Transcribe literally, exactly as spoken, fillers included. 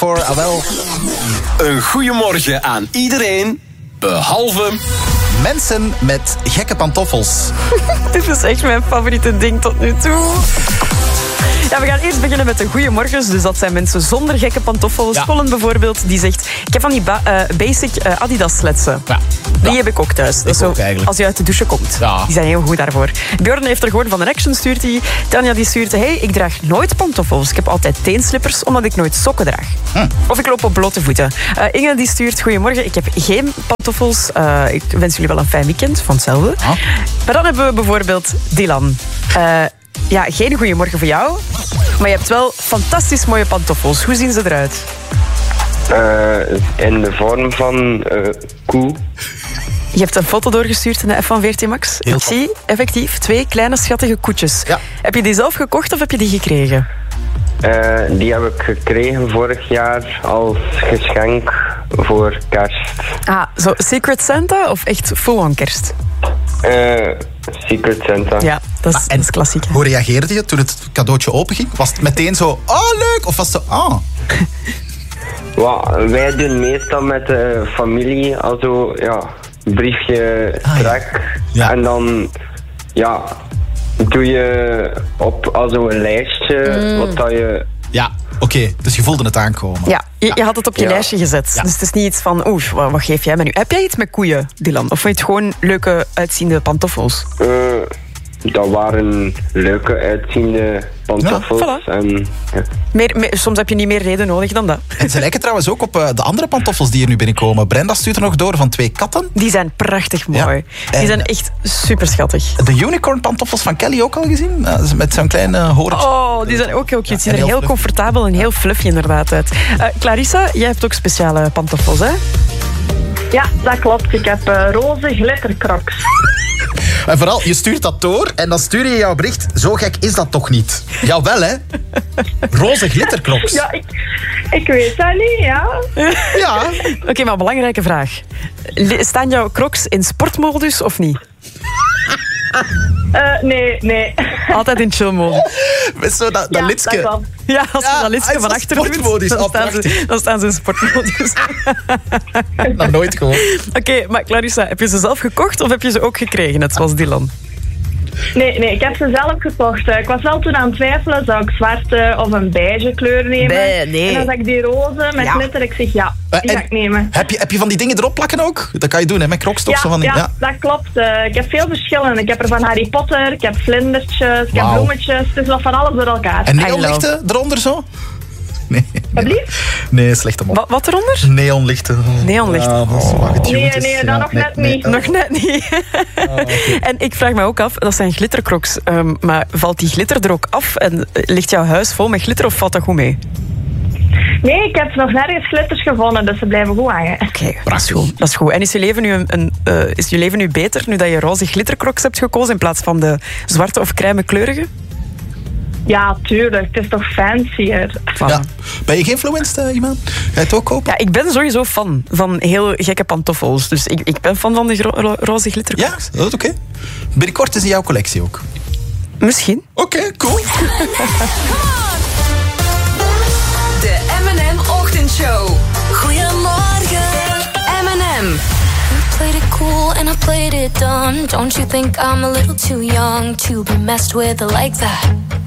Voor, ah, wel. Een goeiemorgen aan iedereen, behalve... mensen met gekke pantoffels. Dit is echt mijn favoriete ding tot nu toe. Ja, we gaan eerst beginnen met de goeiemorgens. Dus dat zijn mensen zonder gekke pantoffels. Ja. Colin bijvoorbeeld, die zegt... Ik heb van die ba- uh, basic uh, Adidas sletsen. Ja. Die Ja. heb ik ook thuis. Dat is zo, ook eigenlijk. als je uit de douche komt. Ja. Die zijn heel goed daarvoor. Bjorn heeft er gewoon van een action, stuurt hij. Tanja die stuurt... Hey, ik draag nooit pantoffels. Ik heb altijd teenslippers, omdat ik nooit sokken draag. Hm. Of ik loop op blote voeten. Uh, Inge die stuurt... Goedemorgen, ik heb geen pantoffels. Uh, ik wens jullie wel een fijn weekend. Van hetzelfde. Ja. Maar dan hebben we bijvoorbeeld Dylan. Uh, ja, geen goeiemorgen voor jou. Maar je hebt wel fantastisch mooie pantoffels. Hoe zien ze eruit? Uh, in de vorm van uh, koe. Je hebt een foto doorgestuurd in de F van veertien Max. Heel Ik zie effectief twee kleine schattige koetjes. Ja. Heb je die zelf gekocht of heb je die gekregen? Uh, die heb ik gekregen vorig jaar als geschenk voor kerst. Ah, zo Secret Santa of echt full-on kerst? Uh, Secret Santa. Ja, dat is, En dat is klassiek. Hè? hoe reageerde je toen het cadeautje openging? Was het meteen zo, oh leuk? Of was het zo, ah? Well, wij doen meestal met de familie also, ja, briefje Ah, ja. trek. Ja. En dan ja, doe je op also een lijstje Mm. wat dat je... Ja, oké. Okay. Dus je voelde het aankomen. Ja, je, je had het op je Ja. lijstje gezet. Ja. Dus het is niet iets van, oeh, wat, wat geef jij me nu? Heb jij iets met koeien, Dylan? Of vond je het gewoon leuke, uitziende pantoffels? Uh, dat waren leuke uitziende pantoffels. Ja, voilà. En, ja. Meer, meer, soms heb je niet meer reden nodig dan dat. En ze lijken trouwens ook op uh, de andere pantoffels die er nu binnenkomen. Brenda stuurt er nog door van twee katten. Die zijn prachtig mooi. Ja. En- Die zijn echt super schattig. De unicorn pantoffels van Kelly ook al gezien? Uh, met zo'n klein uh, horentje. Oh, die zijn ook heel cute. Ja, Die zien en er heel heel fluffy. comfortabel en heel fluffy inderdaad uit. Uh, Clarissa, jij hebt ook speciale pantoffels, hè? Ja, dat klopt. Ik heb uh, roze glittercrocs. En vooral, je stuurt dat door en dan stuur je jouw bericht. Zo gek is dat toch niet? Jawel, hè? Roze glitterkloks. Ja, ik, ik weet dat niet, ja. Ja. Oké, okay, maar belangrijke vraag. Li- Staan jouw crocs in sportmodus of niet? Uh, nee, nee. Altijd in chillmodus. Met zo dat, dat Ja, litske. dat klopt. Ja, als je Ja, dat lidje hij is van op achter doet, sportmodus. dan Oh, staan, ze, prachtig. dan staan ze in sportmodus. Oké, Nog nooit gehoord. okay, maar Clarissa, heb je ze zelf gekocht of heb je ze ook gekregen, net zoals Dylan? Nee, nee, ik heb ze zelf gekocht. Ik was wel toen aan het twijfelen, zou ik zwarte of een beige kleur nemen? Nee, nee. En dan zag ik die roze met Ja. glitter, ik zeg ja, die En ga ik nemen. Heb je, heb je van die dingen erop plakken ook? Dat kan je doen, hè? Met crocs toch? Ja, Zo van die, ja, dat klopt. Uh, ik heb veel verschillen. Ik heb er van Harry Potter, ik heb vlindertjes, ik Wauw. heb bloemetjes. Het is wel van alles door elkaar. En I neonlichten eronder zo? Nee. Alsjeblieft? Nee, slechte mop. Wat, wat eronder? Neonlichten. Neonlichten. Ja, dat is wat getuned Nee, is. nee, dat nog net niet. Nog net niet. En ik vraag me ook af, dat zijn glittercrocs, um, maar valt die glitter er ook af en ligt jouw huis vol met glitter of valt dat goed mee? Nee, ik heb nog nergens glitters gevonden, dus ze blijven goed hangen. Oké, okay, dat is goed. Dat is goed. En is je leven nu, een, een, uh, is je leven nu beter nu dat je roze glittercrocs hebt gekozen in plaats van de zwarte of crème kleurige? Ja, tuurlijk. Het is toch fancier. Voilà. Ja. Ben je geïnfluenced, uh, iemand? Ga je het ook kopen? Ja, ik ben sowieso fan van heel gekke pantoffels. Dus ik, ik ben fan van de gro- ro- roze Ja, glittercrocs. dat is oké. Binnenkort is in jouw collectie ook. Misschien. Oké, okay, cool. De M en M Ochtendshow. Goedemorgen, M en M. I played it cool and I played it dumb. Don't you think I'm a little too young to be messed with like that?